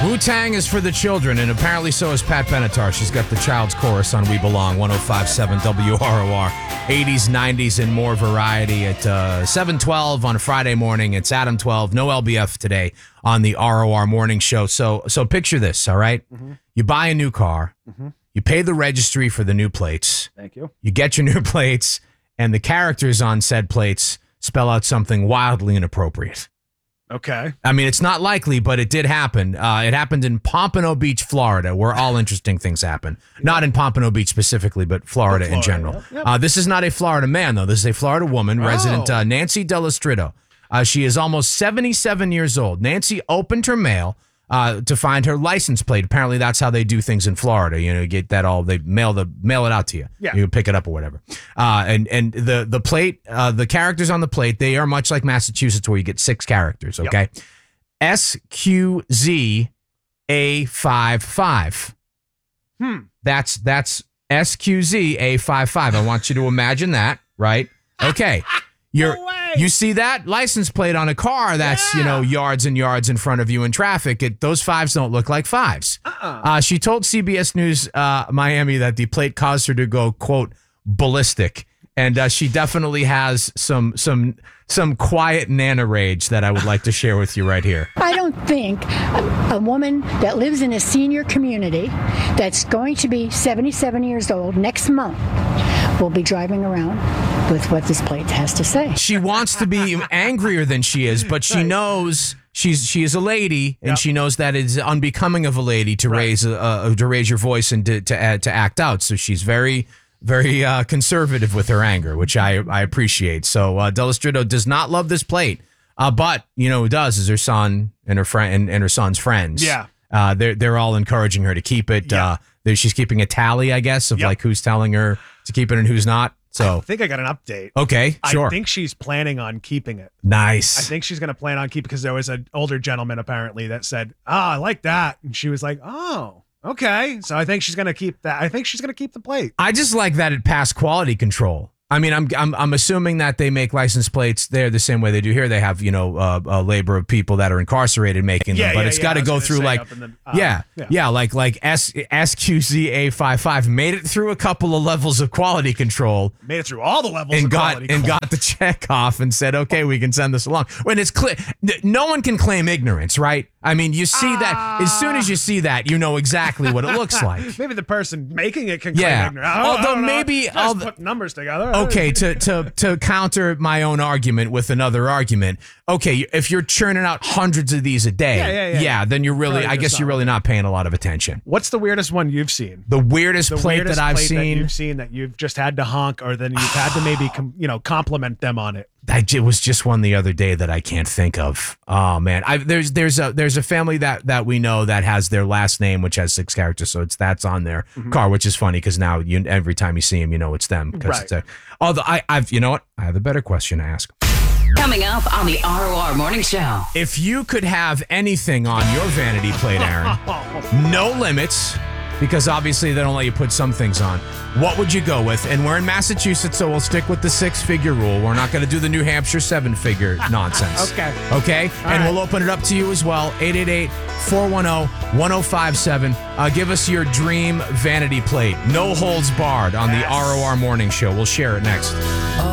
Wu-Tang is for the children, and apparently so is Pat Benatar. She's got the child's chorus on We Belong, 105.7 WROR. 80s, 90s, and more variety at 7:12 on a Friday morning. It's Adam 12. No LBF today on the ROR Morning Show. So picture this, all right? Mm-hmm. You buy a new car. Mm-hmm. You pay the registry for the new plates. Thank you. You get your new plates, and the characters on said plates spell out something wildly inappropriate. Okay. I mean, it's not likely, but it did happen. It happened in Pompano Beach, Florida, where all interesting things happen. Yeah. Not in Pompano Beach specifically, but Florida in general. Yep. This is not a Florida man, though. This is a Florida woman, resident Nancy Delastrito. She is almost 77 years old. Nancy opened her mail to find her license plate. Apparently, that's how they do things in Florida. You know, you get that they mail it out to you. Yeah. You can pick it up or whatever. And the plate, the characters on the plate, they are much like Massachusetts, where you get 6 characters. Okay, yep. SQZA55. That's SQZA55. I want you to imagine that, right? Okay. You see that license plate on a car that's, yards and yards in front of you in traffic. Those 5s don't look like 5s. She told CBS News Miami that the plate caused her to go, quote, ballistic. And she definitely has some quiet Nana rage that I would like to share with you right here. I don't think a woman that lives in a senior community that's going to be 77 years old next month will be driving around with what this plate has to say. She wants to be angrier than she is, but she knows she is a lady, and she knows that it's unbecoming of a lady to raise your voice and to act out. So she's very, very conservative with her anger, which I appreciate. So Delastrito does not love this plate, but who does is her son and her friend and her son's friends. Yeah, they're all encouraging her to keep it. Yeah. She's keeping a tally, I guess, of like who's telling her to keep it and who's not. So I think I got an update. Okay, sure. I think she's planning on keeping it. Nice. I think she's going to plan on keeping, because there was an older gentleman apparently that said, I like that. And she was like, oh, okay. So I think she's going to keep that. I think she's going to keep the plate. I just like that it passed quality control. I mean, I'm assuming that they make license plates there the same way they do here. They have, a labor of people that are incarcerated making them, but it's got to go through like SQZA55 made it through a couple of levels of quality control. Made it through all the levels and of quality control. got the check off and said, okay, we can send this along. When it's clear, no one can claim ignorance, right? I mean, you see that as soon as you see that, you know exactly what it looks like. Maybe the person making it can claim ignorance. Although maybe I'll put numbers together. Okay, to counter my own argument with another argument. Okay, if you're churning out hundreds of these a day, then you're really, I guess you're really not paying a lot of attention. What's the weirdest one you've seen? The weirdest plate that I've seen that you've just had to honk, or then you've had to maybe compliment them on it. It was just one the other day that I can't think of. Oh man, there's a family that we know that has their last name, which has 6 characters, so that's on their car, which is funny because now every time you see them, it's them. Right. Although you know what, I have a better question to ask. Coming up on the ROR Morning Show. If you could have anything on your vanity plate, Aaron, no limits, because obviously they don't let you put some things on, what would you go with? And we're in Massachusetts, so we'll stick with the 6-figure rule. We're not going to do the New Hampshire 7-figure nonsense. Okay? And we'll open it up to you as well. 888-410-1057. Give us your dream vanity plate. No holds barred on the ROR Morning Show. We'll share it next.